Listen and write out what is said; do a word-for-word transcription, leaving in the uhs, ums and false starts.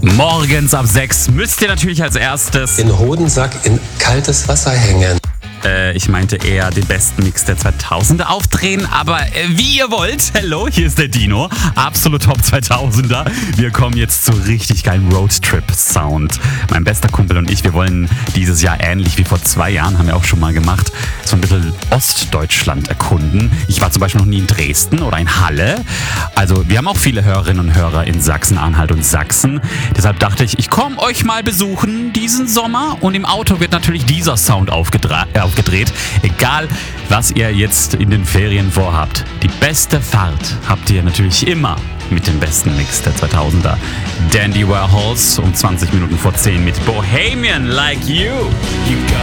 Morgens ab sechs müsst ihr natürlich als erstes... Den Hodensack in kaltes Wasser hängen. Äh, ich meinte eher den besten Mix der zweitausender aufdrehen, aber äh, wie ihr wollt. Hello, hier ist der Dino. Absolut Top zweitausender. Wir kommen jetzt zu richtig geilen Roadtrip-Sound. Mein bester Kumpel und ich, wir wollen dieses Jahr ähnlich wie vor zwei Jahren, haben wir auch schon mal gemacht, so ein bisschen Ostdeutschland erkunden. Ich war zum Beispiel noch nie in Dresden oder in Halle. Also wir haben auch viele Hörerinnen und Hörer in Sachsen-Anhalt und Sachsen. Deshalb dachte ich, ich komme euch mal besuchen diesen Sommer und im Auto wird natürlich dieser Sound aufgedreht. Gedreht. Egal, was ihr jetzt in den Ferien vorhabt. Die beste Fahrt habt ihr natürlich immer mit dem besten Mix der zweitausender. Dandy Warhols um zwanzig Minuten vor zehn mit Bohemian Like You. You got